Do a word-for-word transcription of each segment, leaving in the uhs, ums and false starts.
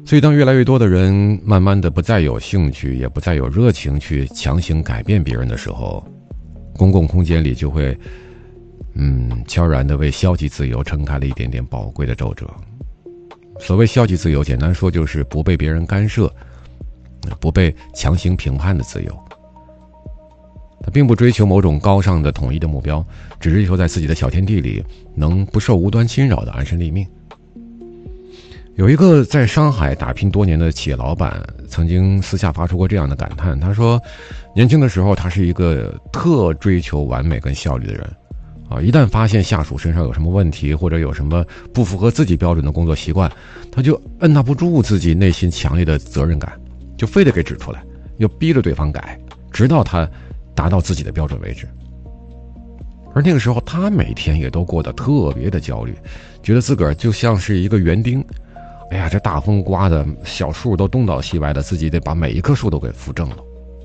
所以当越来越多的人慢慢的不再有兴趣，也不再有热情去强行改变别人的时候，公共空间里就会嗯，悄然地为消极自由撑开了一点点宝贵的皱褶。所谓消极自由，简单说就是不被别人干涉，不被强行评判的自由。他并不追求某种高尚的统一的目标，只追求在自己的小天地里能不受无端侵扰的安身立命。有一个在上海打拼多年的企业老板曾经私下发出过这样的感叹，他说年轻的时候他是一个特追求完美跟效率的人啊，一旦发现下属身上有什么问题，或者有什么不符合自己标准的工作习惯，他就按捺不住自己内心强烈的责任感，就非得给指出来，又逼着对方改，直到他达到自己的标准为止。而那个时候他每天也都过得特别的焦虑，觉得自个儿就像是一个园丁，哎呀，这大风刮的小树都东倒西歪的，自己得把每一棵树都给扶正了。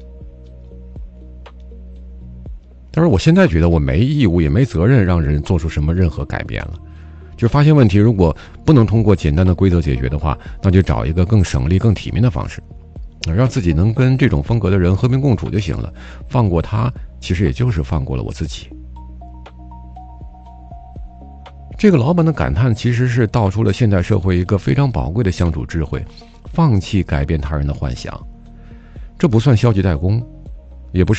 但是我现在觉得我没义务也没责任让人做出什么任何改变了，就发现问题如果不能通过简单的规则解决的话，那就找一个更省力更体面的方式，让自己能跟这种风格的人和平共处就行了。放过他，其实也就是放过了我自己。这个老板的感叹其实是道出了现代社会一个非常宝贵的相处智慧，放弃改变他人的幻想。这不算消极怠工，也不是